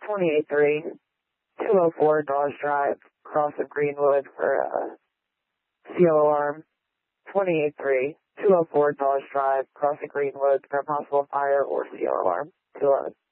28-3, 204 Dodge Drive, cross of Greenwood for a CO alarm. 28-3, 204 Dodge Drive, cross of Greenwood for a possible fire or CO alarm. 211.